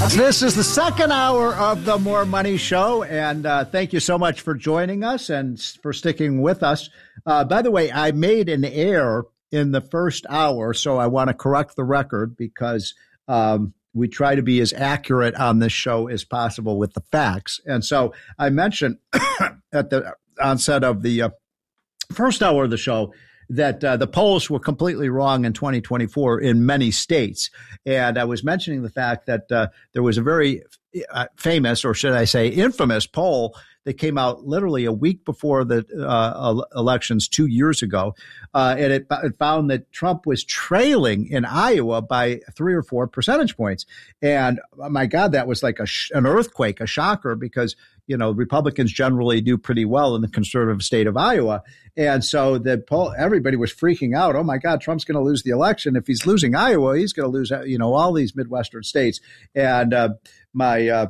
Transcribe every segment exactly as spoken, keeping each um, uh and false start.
This is the second hour of the More Money Show, and uh, thank you so much for joining us and for sticking with us. Uh, by the way, I made an error in the first hour, so I want to correct the record because um, we try to be as accurate on this show as possible with the facts. And so I mentioned at the onset of the uh, first hour of the show that uh, the polls were completely wrong in twenty twenty-four in many states. And I was mentioning the fact that uh, there was a very uh, famous, or should I say infamous, poll that came out literally a week before the uh, elections two years ago. Uh, and it, it found that Trump was trailing in Iowa by three or four percentage points. And oh my God, that was like a sh- an earthquake, a shocker, because, you know, Republicans generally do pretty well in the conservative state of Iowa. And so the poll, everybody was freaking out. Oh my God, Trump's going to lose the election. If he's losing Iowa, he's going to lose, you know, all these Midwestern states. And uh, my, uh,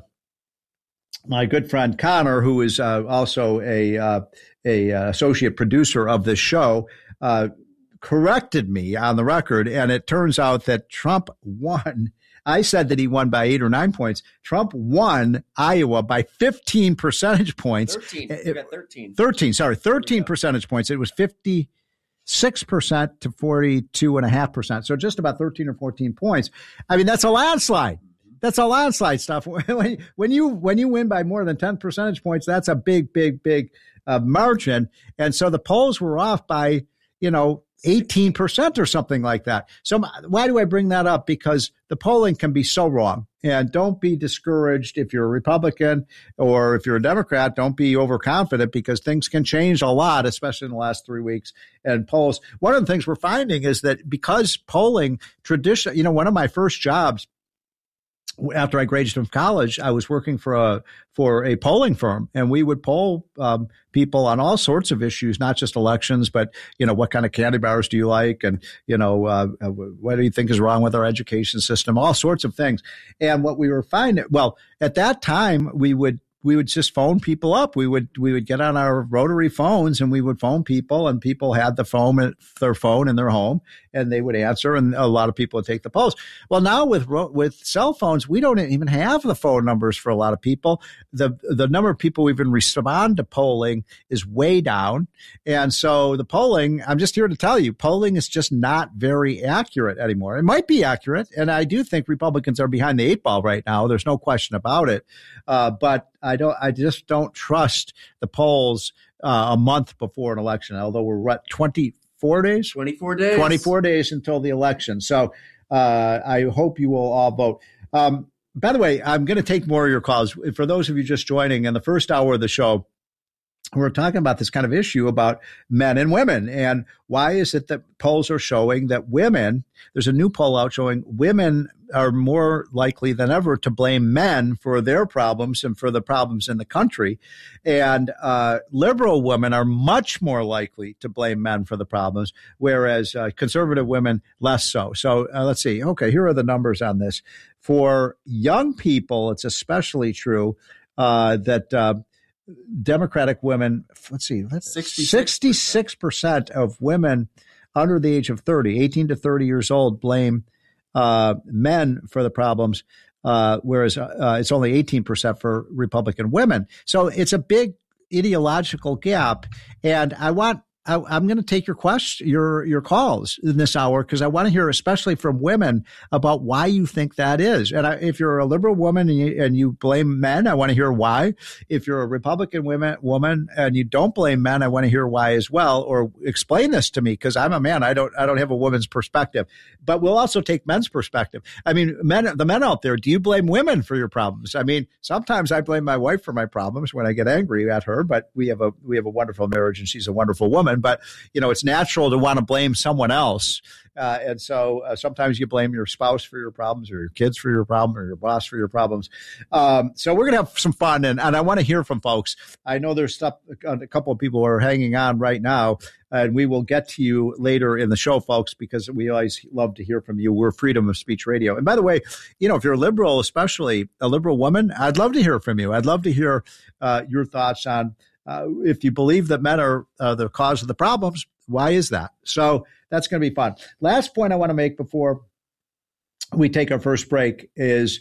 My good friend Connor, who is uh, also a uh, a uh, associate producer of this show, uh, corrected me on the record, and it turns out that Trump won. I said that he won by eight or nine points. Trump won Iowa by fifteen percentage points. Thirteen. You got thirteen. Thirteen. Sorry, thirteen percentage points. It was fifty-six percent to forty-two and a half percent. So just about thirteen or fourteen points. I mean, that's a landslide. That's a landslide stuff. When, when you when you win by more than ten percentage points, that's a big, big, big uh, margin. And so the polls were off by, you know, eighteen percent or something like that. So why do I bring that up? Because the polling can be so wrong. And don't be discouraged if you're a Republican or if you're a Democrat. Don't be overconfident because things can change a lot, especially in the last three weeks. And polls, one of the things we're finding is that because polling tradition, you know, one of my first jobs after I graduated from college, I was working for a for a polling firm, and we would poll um, people on all sorts of issues, not just elections, but you know, what kind of candy bars do you like, and you know, uh, what do you think is wrong with our education system, all sorts of things. And what we were finding, well, at that time, we would. We would just phone people up. We would we would get on our rotary phones and we would phone people, and people had the phone their phone in their home, and they would answer, and a lot of people would take the polls. Well, now with with cell phones, we don't even have the phone numbers for a lot of people. The the number of people who even respond to polling is way down, and so the polling. I'm just here to tell you, polling is just not very accurate anymore. It might be accurate, and I do think Republicans are behind the eight ball right now. There's no question about it, uh, but I don't. I just don't trust the polls uh, a month before an election. Although we're what twenty-four days, twenty-four days, twenty-four days until the election. So uh, I hope you will all vote. Um, by the way, I'm going to take more of your calls. For those of you just joining, in the first hour of the show, we're talking about this kind of issue about men and women, and why is it that polls are showing that women? There's a new poll out showing women are more likely than ever to blame men for their problems and for the problems in the country. And uh, liberal women are much more likely to blame men for the problems, whereas uh, conservative women less so. So uh, let's see. Okay, here are the numbers on this. For young people, it's especially true uh, that uh, Democratic women, let's see, sixty-six percent of women under the age of thirty, eighteen to thirty years old, blame Uh, men for the problems, uh, whereas uh, it's only eighteen percent for Republican women. So it's a big ideological gap. And I want, I, I'm going to take your question, your your calls in this hour, because I want to hear, especially from women, about why you think that is. And I, if you're a liberal woman and you, and you blame men, I want to hear why. If you're a Republican women, woman and you don't blame men, I want to hear why as well, or explain this to me, because I'm a man. I don't I don't have a woman's perspective, but we'll also take men's perspective. I mean, men, the men out there, do you blame women for your problems? I mean, sometimes I blame my wife for my problems when I get angry at her, but we have a we have a wonderful marriage and she's a wonderful woman. But, you know, it's natural to want to blame someone else. Uh, and so uh, sometimes you blame your spouse for your problems, or your kids for your problem, or your boss for your problems. Um, so we're going to have some fun. And, and I want to hear from folks. I know there's stuff, a couple of people are hanging on right now, and we will get to you later in the show, folks, because we always love to hear from you. We're Freedom of Speech Radio. And by the way, you know, if you're a liberal, especially a liberal woman, I'd love to hear from you. I'd love to hear uh, your thoughts on Uh, if you believe that men are uh, the cause of the problems, why is that? So that's going to be fun. Last point I want to make before we take our first break is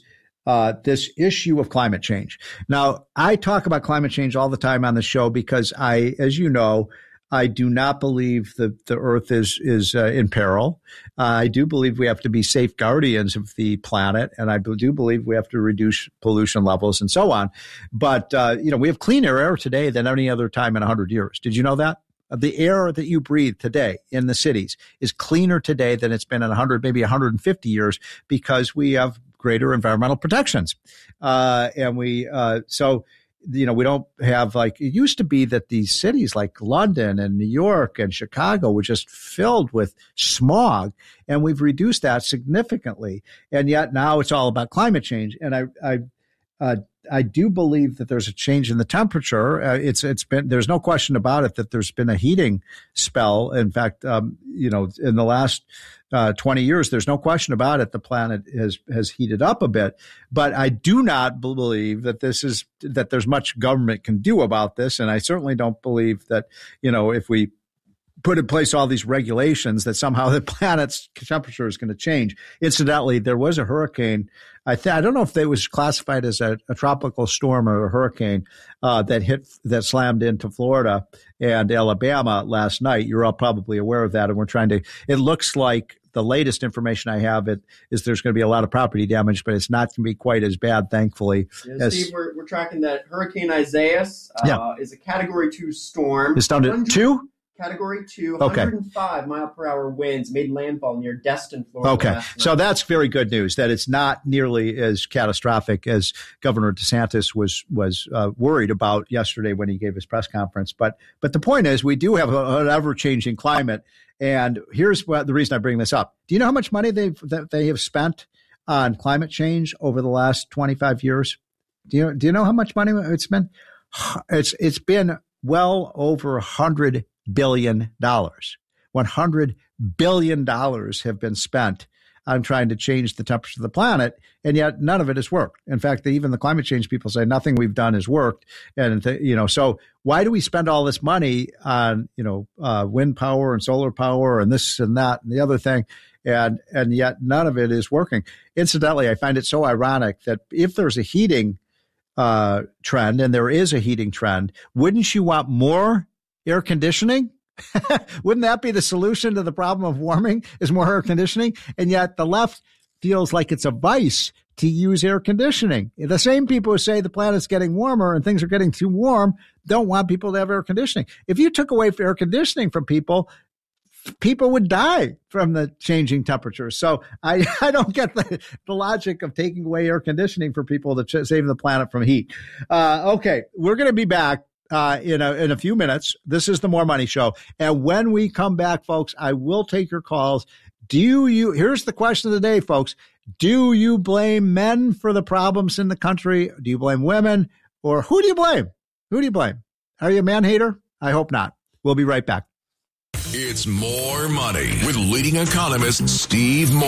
uh, this issue of climate change. Now, I talk about climate change all the time on the show because I, as you know, I do not believe that the Earth is is uh, in peril. Uh, I do believe we have to be safe guardians of the planet, and I do believe we have to reduce pollution levels and so on. But uh, you know, we have cleaner air today than any other time in a hundred years. Did you know that? The air that you breathe today in the cities is cleaner today than it's been in one hundred, maybe one hundred fifty years, because we have greater environmental protections. Uh, and we, uh, so, you know, we don't have like, it used to be that these cities like London and New York and Chicago were just filled with smog, and we've reduced that significantly. And yet now it's all about climate change. And I, I, uh, I do believe that there's a change in the temperature. Uh, it's it's been there's no question about it that there's been a heating spell. In fact, um, you know, in the last uh, twenty years, there's no question about it. The planet has has heated up a bit. But I do not believe that this is that there's much government can do about this, and I certainly don't believe that, you know, if we put in place all these regulations that somehow the planet's temperature is going to change. Incidentally, there was a hurricane. I th- I don't know if it was classified as a, a tropical storm or a hurricane uh, that hit that slammed into Florida and Alabama last night. You're all probably aware of that, and we're trying to. It looks like the latest information I have it is there's going to be a lot of property damage, but it's not going to be quite as bad, thankfully. Yeah, as, Steve, we're, we're tracking that Hurricane Isaias uh, yeah. is a Category Two storm. It's down to two. Category two, okay. one hundred five mile per hour winds made landfall near Destin, Florida. Okay. So that's very good news that it's not nearly as catastrophic as Governor DeSantis was was uh, worried about yesterday when he gave his press conference. But but the point is, we do have a, an ever-changing climate. And here's what, the reason I bring this up. Do you know how much money they've, that they have spent on climate change over the last twenty-five years? Do you, do you know how much money it's been? It's It's been well over one hundred billion dollars. one hundred billion dollars have been spent on trying to change the temperature of the planet, and yet none of it has worked. In fact, even the climate change people say nothing we've done has worked. And, you know, so why do we spend all this money on, you know, uh, wind power and solar power and this and that and the other thing, and and yet none of it is working? Incidentally, I find it so ironic that if there's a heating uh, trend, and there is a heating trend, wouldn't you want more air conditioning? Wouldn't that be the solution to the problem of warming, is more air conditioning? And yet the left feels like it's a vice to use air conditioning. The same people who say the planet's getting warmer and things are getting too warm don't want people to have air conditioning. If you took away air conditioning from people, people would die from the changing temperatures. So I, I don't get the, the logic of taking away air conditioning for people to ch- save the planet from heat. Uh, okay, we're going to be back Uh, in a, in a few minutes. This is the More Money Show. And when we come back, folks, I will take your calls. Do you, here's the question of the day, folks. Do you blame men for the problems in the country? Do you blame women? Or who do you blame? Who do you blame? Are you a man hater? I hope not. We'll be right back. It's More Money with leading economist Steve Moore.